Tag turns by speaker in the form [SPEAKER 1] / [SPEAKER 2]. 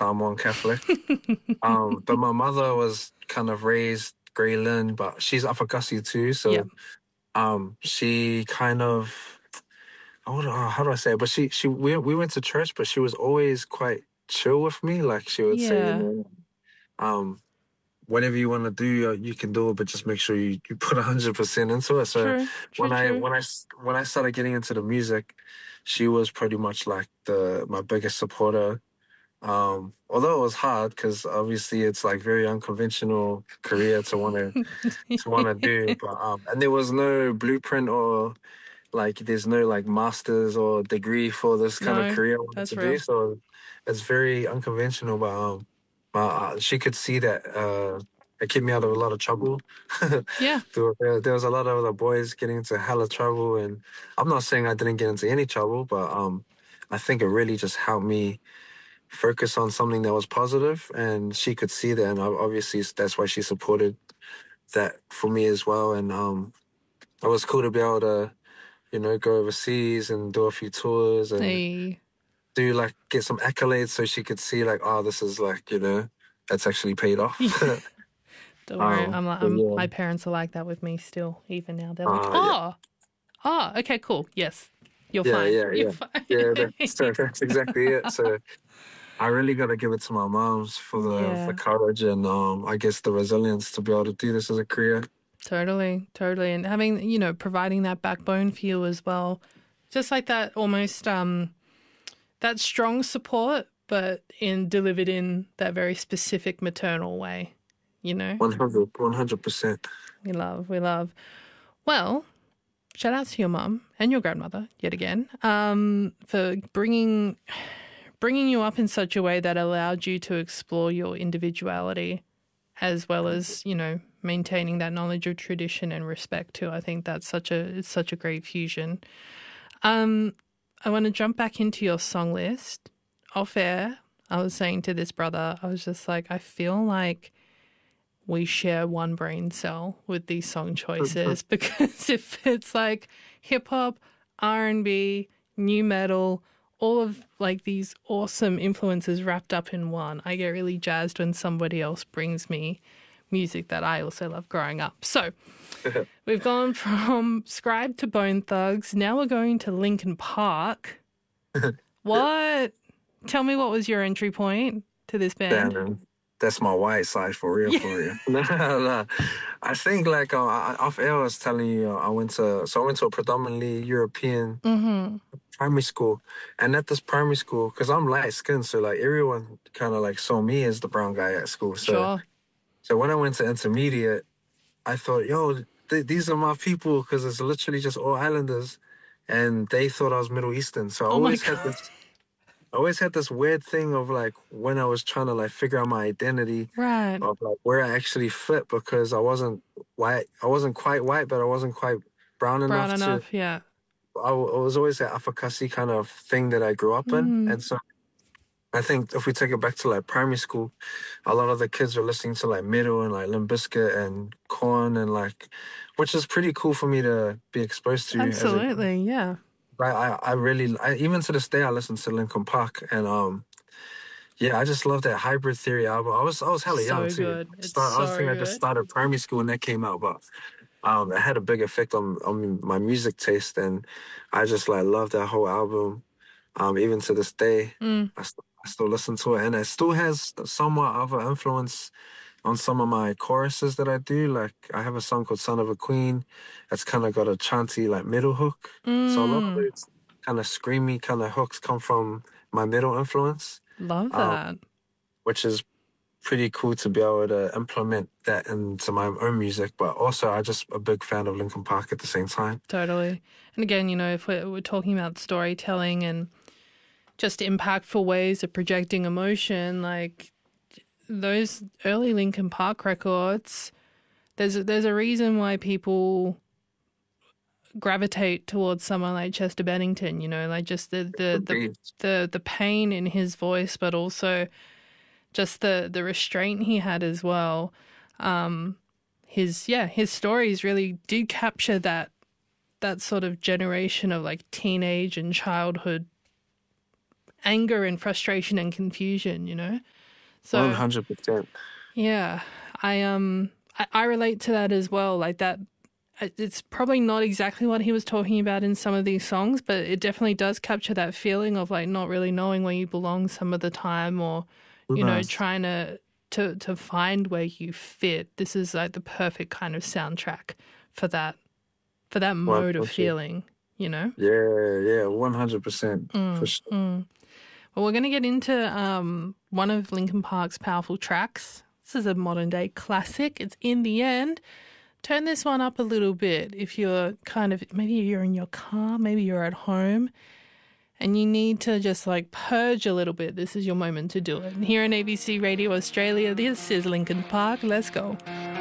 [SPEAKER 1] Samoan Catholic. But my mother was kind of raised Grey Lynn, but she's Afakasi too.
[SPEAKER 2] Yeah.
[SPEAKER 1] So she kind of how do I say it? But we went to church, but she was always quite chill with me. Like she would say,
[SPEAKER 2] Yeah.
[SPEAKER 1] um, whatever you want to do, you can do it, but just make sure you put 100% into it. So
[SPEAKER 2] True. True.
[SPEAKER 1] when I
[SPEAKER 2] True.
[SPEAKER 1] when I when I started getting into the music, she was pretty much like the my biggest supporter. Although it was hard because obviously it's like very unconventional career to want to do, but and there was no blueprint or like there's no like masters or degree for this kind of
[SPEAKER 2] No,
[SPEAKER 1] career I wanted
[SPEAKER 2] that's
[SPEAKER 1] to do,
[SPEAKER 2] real.
[SPEAKER 1] so it's very unconventional. But she could see that it kept me out of a lot of trouble.
[SPEAKER 2] Yeah.
[SPEAKER 1] There was a lot of other boys getting into hella trouble, and I'm not saying I didn't get into any trouble, but I think it really just helped me focus on something that was positive, and she could see that, and obviously that's why she supported that for me as well. And it was cool to be able to go overseas and do a few tours and
[SPEAKER 2] Hey.
[SPEAKER 1] do like get some accolades so she could see like, oh, this is like, that's actually paid off.
[SPEAKER 2] Don't worry. I'm like,
[SPEAKER 1] But yeah,
[SPEAKER 2] my parents are like that with me still, even now. They're like,
[SPEAKER 1] yeah,
[SPEAKER 2] okay, cool. Yes, you're
[SPEAKER 1] yeah,
[SPEAKER 2] fine.
[SPEAKER 1] yeah,
[SPEAKER 2] You're
[SPEAKER 1] yeah,
[SPEAKER 2] fine.
[SPEAKER 1] yeah. That's exactly it. So I really got to give it to my moms for the
[SPEAKER 2] Yeah,
[SPEAKER 1] courage and I guess the resilience to be able to do this as a career.
[SPEAKER 2] totally, totally. And having, providing that backbone for you as well. Just like that almost that strong support, but delivered in that very specific maternal way, you know?
[SPEAKER 1] 100%.
[SPEAKER 2] We love, we love. Well, shout outs to your mum and your grandmother yet again for bringing you up in such a way that allowed you to explore your individuality as well as maintaining that knowledge of tradition and respect too. I think that's it's such a great fusion. I want to jump back into your song list. Off air, I was saying to this brother, I was just like, I feel like we share one brain cell with these song choices because if it's like hip hop, R&B, new metal, all of like these awesome influences wrapped up in one, I get really jazzed when somebody else brings me music that I also love growing up. So we've gone from Scribe to Bone Thugs. Now we're going to Linkin Park. What? Tell me, what was your entry point to this band?
[SPEAKER 1] Damn, that's my white side for real,
[SPEAKER 2] Yeah.
[SPEAKER 1] for real. No. I think like off air I was telling you, I went to a predominantly European
[SPEAKER 2] Mm-hmm.
[SPEAKER 1] primary school, and at this primary school, because I'm light skinned, so like everyone kind of like saw me as the brown guy at school.
[SPEAKER 2] Sure.
[SPEAKER 1] So when I went to intermediate, I thought, yo, these are my people, because it's literally just all islanders, and they thought I was Middle Eastern. So
[SPEAKER 2] Oh my God.
[SPEAKER 1] I always had this weird thing of like when I was trying to like figure out my identity
[SPEAKER 2] Right.
[SPEAKER 1] of like where I actually fit, because I wasn't white. I wasn't quite white, but I wasn't quite brown
[SPEAKER 2] Brown
[SPEAKER 1] enough to.
[SPEAKER 2] enough. Yeah.
[SPEAKER 1] I was always that Afakasi kind of thing that I grew up in.
[SPEAKER 2] Mm.
[SPEAKER 1] And so I think if we take it back to like primary school, a lot of the kids are listening to like Metal and like Limp Bizkit and Korn and like, which is pretty cool for me to be exposed to as a kid.
[SPEAKER 2] Absolutely. Yeah.
[SPEAKER 1] Even to this day I listen to Linkin Park, and yeah, I just love that Hybrid Theory album. I was hella young
[SPEAKER 2] So
[SPEAKER 1] too.
[SPEAKER 2] good. It's
[SPEAKER 1] I was
[SPEAKER 2] so
[SPEAKER 1] thinking I just
[SPEAKER 2] good.
[SPEAKER 1] started primary school when that came out, but it had a big effect on my music taste, and I just like love that whole album. Even to this day,
[SPEAKER 2] Mm.
[SPEAKER 1] I still listen to it, and it still has somewhat of an influence on some of my choruses that I do. Like I have a song called "Son of a Queen," that's kind of got a chanty like middle hook. So a lot of
[SPEAKER 2] Mm.
[SPEAKER 1] those kind of screamy kind of hooks come from my middle influence,
[SPEAKER 2] Love
[SPEAKER 1] um,
[SPEAKER 2] that.
[SPEAKER 1] which is pretty cool to be able to implement that into my own music. But also, I just a big fan of Linkin Park at the same time.
[SPEAKER 2] Totally. And again, if we're talking about storytelling and just impactful ways of projecting emotion, like those early Linkin Park records, there's a reason why people gravitate towards someone like Chester Bennington, like just
[SPEAKER 1] Indeed.
[SPEAKER 2] the pain in his voice, but also just the restraint he had as well. His stories really did capture that sort of generation of like teenage and childhood anger and frustration and confusion, you know? So
[SPEAKER 1] 100%.
[SPEAKER 2] yeah, I relate to that as well. Like that, it's probably not exactly what he was talking about in some of these songs, but it definitely does capture that feeling of like not really knowing where you belong some of the time, or you know,
[SPEAKER 1] Nice.
[SPEAKER 2] trying to find where you fit. This is like the perfect kind of soundtrack for that mode of
[SPEAKER 1] 100%.
[SPEAKER 2] feeling, you know.
[SPEAKER 1] Yeah, 100% for sure.
[SPEAKER 2] Well, we're going to get into one of Linkin Park's powerful tracks. This is a modern day classic. It's In the End. Turn this one up a little bit if you're maybe you're in your car, maybe you're at home, and you need to just like purge a little bit. This is your moment to do it. And here on ABC Radio Australia, this is Linkin Park. Let's go.